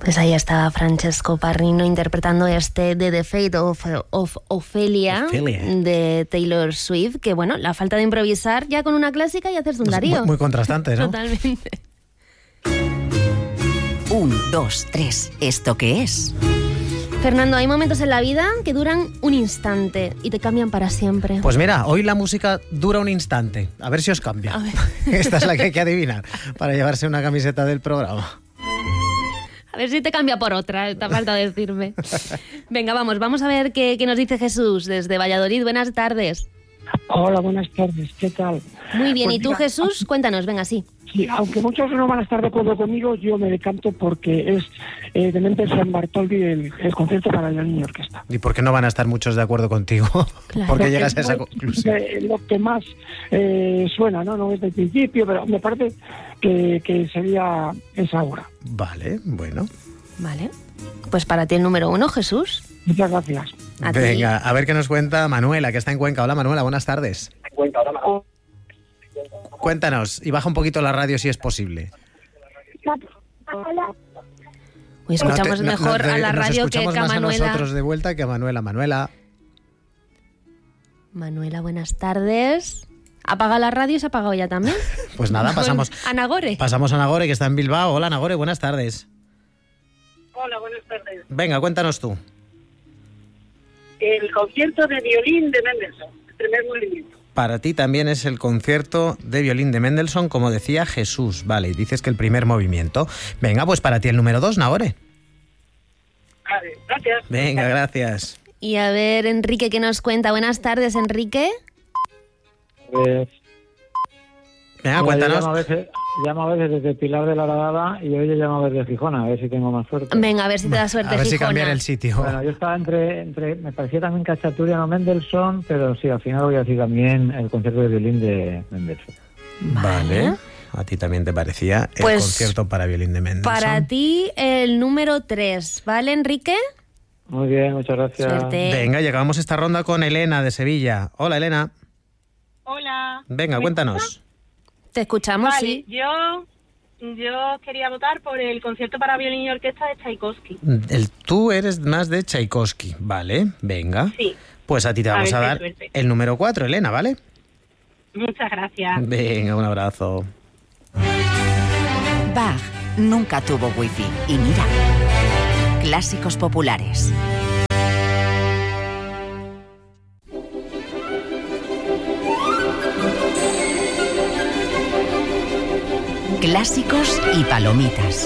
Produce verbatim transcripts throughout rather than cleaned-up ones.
Pues ahí estaba Francesco Parrino interpretando este de The Fate of, of Ophelia, Ophelia de Taylor Swift, que bueno, la falta de improvisar ya con una clásica y hacerse un Darío. Muy, muy contrastante, ¿no? Totalmente. Un, dos, tres, ¿esto qué es? Fernando, hay momentos en la vida que duran un instante y te cambian para siempre. Pues mira, hoy la música dura un instante. A ver si os cambia. Esta es la que hay que adivinar para llevarse una camiseta del programa. A ver si te cambia por otra, te falta decirme. Venga, vamos, vamos a ver qué, qué nos dice Jesús desde Valladolid. Buenas tardes. Hola, buenas tardes, ¿qué tal? Muy bien, pues ¿y tú, mira, Jesús? Cuéntanos, venga, sí. Sí, aunque muchos no van a estar de acuerdo conmigo, yo me decanto porque es eh, de Mendelssohn Bartholdy el, el concierto para violín y orquesta. ¿Y por qué no van a estar muchos de acuerdo contigo? Claro. ¿Por qué llegas a esa no, conclusión? Eh, lo que más eh, suena, ¿no? No desde el principio, pero me parece que, que sería esa obra. Vale, bueno. Vale, pues para ti el número uno, Jesús. Muchas gracias. A Venga, a ver qué nos cuenta Manuela, que está en Cuenca. Hola, Manuela, buenas tardes. Cuéntanos, y baja un poquito la radio si es posible. Hoy escuchamos No te- no- mejor no te- a la nos radio que, escuchamos que a más Manuela. a nosotros de vuelta que a Manuela. Manuela. Manuela, buenas tardes. ¿Apaga la radio y se ha apagado ya también? Pues nada, pasamos, A Nagore. pasamos a Nagore, que está en Bilbao. Hola, Nagore, buenas tardes. Hola, buenas tardes. Venga, cuéntanos tú. El concierto de violín de Mendelssohn, el primer movimiento. Para ti también es el concierto de violín de Mendelssohn, como decía Jesús. Vale, y dices que el primer movimiento. Venga, pues para ti el número dos, Nagore. Vale, gracias. Venga, gracias. Y a ver, Enrique, ¿qué nos cuenta? Buenas tardes, Enrique. Pues, Venga, mira, cuéntanos. yo llamo a, veces, llamo a veces desde Pilar de la Horadada y hoy yo llamo desde Gijón, a ver si tengo más suerte. Venga, a ver si te da suerte, A ver si Gijona. cambian el sitio. Bueno, yo estaba entre, entre me parecía también Cacciaturiano Mendelssohn, pero sí, al final voy a decir también el concierto de violín de Mendelssohn. Vale. A ti también te parecía el Pues, concierto para violín de Mendelssohn. Para ti el número tres, ¿vale, Enrique? Muy bien, muchas gracias. Suerte. Venga, llegamos esta ronda con Elena de Sevilla. Hola, Elena. Hola. Venga, ¿Me cuéntanos. escuchas? Te escuchamos, Vale, sí. yo, yo quería votar por el concierto para violín y orquesta de Tchaikovsky. El, tú eres más de Tchaikovsky, ¿vale? Venga. Sí. Pues a ti te A vamos ver a, qué dar suerte. el número cuatro, Elena, ¿vale? Muchas gracias. Venga, un abrazo. Bach nunca tuvo wifi. Y mira, clásicos populares. Clásicos y palomitas.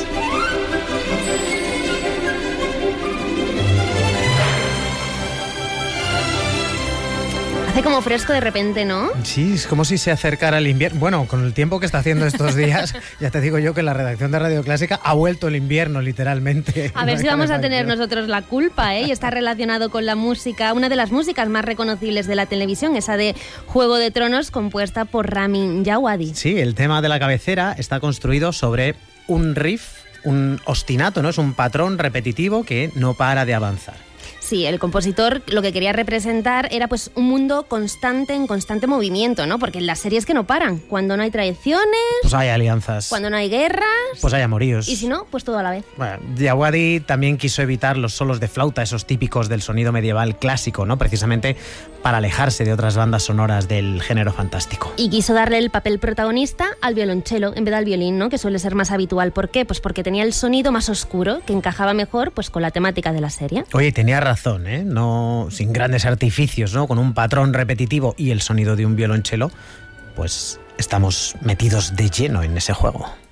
Hace como fresco de repente, ¿no? Sí, es como si se acercara el invierno. Bueno, con el tiempo que está haciendo estos días, ya te digo yo que la redacción de Radio Clásica ha vuelto el invierno, literalmente. A ver No si hay vamos a calefacción. tener nosotros la culpa, ¿eh? Y está relacionado con la música, una de las músicas más reconocibles de la televisión, esa de Juego de Tronos, compuesta por Ramin Djawadi. Sí, el tema de la cabecera está construido sobre un riff, un ostinato, ¿no? Es un patrón repetitivo que no para de avanzar. Sí, el compositor lo que quería representar era pues un mundo constante, en constante movimiento, ¿no? Porque en las series que no paran, cuando no hay traiciones, Pues hay alianzas, cuando no hay guerras, pues hay amoríos. y si no, pues todo a la vez. Bueno, Djawadi también quiso evitar los solos de flauta, esos típicos del sonido medieval clásico, ¿no? Precisamente para alejarse de otras bandas sonoras del género fantástico. Y quiso darle el papel protagonista al violonchelo en vez del violín, ¿no? Que suele ser más habitual. ¿Por qué? Pues porque tenía el sonido más oscuro, que encajaba mejor pues con la temática de la serie. Oye, tenía razón, ¿eh? No, sin grandes artificios, ¿no? Con un patrón repetitivo y el sonido de un violonchelo, pues estamos metidos de lleno en ese juego.